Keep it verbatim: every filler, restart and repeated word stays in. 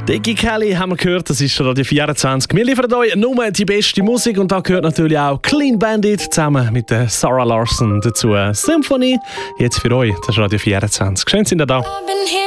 Dickie Kelly haben wir gehört, das ist Radio vierundzwanzig. Wir liefern euch nur die beste Musik und da gehört natürlich auch Clean Bandit zusammen mit der Sarah Larson dazu. Symphony, jetzt für euch, das ist Radio vierundzwanzig. Schön, sind ihr da.